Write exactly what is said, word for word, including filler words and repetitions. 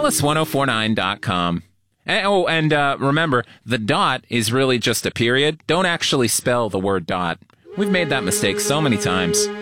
alice ten forty-nine dot com. And, oh, and uh, remember, the dot is really just a period. Don't actually spell the word dot. We've made that mistake so many times.